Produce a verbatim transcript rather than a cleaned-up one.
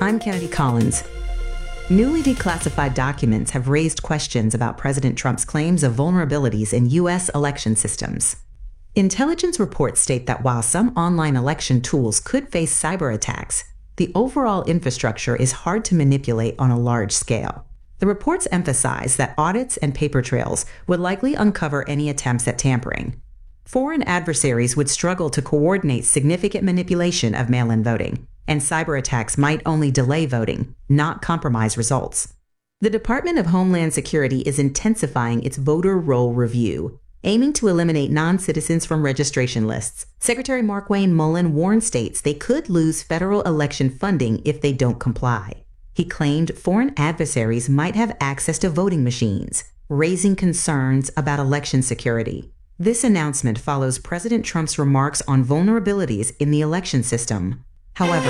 I'm Kennedy Collins. Newly declassified documents have raised questions about President Trump's claims of vulnerabilities in U S election systems. Intelligence reports state that while some online election tools could face cyber attacks, the overall infrastructure is hard to manipulate on a large scale. The reports emphasize that audits and paper trails would likely uncover any attempts at tampering. Foreign adversaries would struggle to coordinate significant manipulation of mail-in voting, and cyber attacks might only delay voting, not compromise results. The Department of Homeland Security is intensifying its voter roll review, aiming to eliminate non-citizens from registration lists. Secretary Markwayne Mullin warned states they could lose federal election funding if they don't comply. He claimed foreign adversaries might have access to voting machines, raising concerns about election security. This announcement follows President Trump's remarks on vulnerabilities in the election system. However,